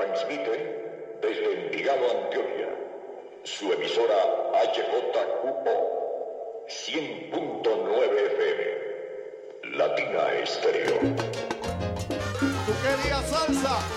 Transmite desde Envigado, Antioquia, su emisora HJQO 100.9 FM, Latina Estéreo. ¿Tú querías salsa?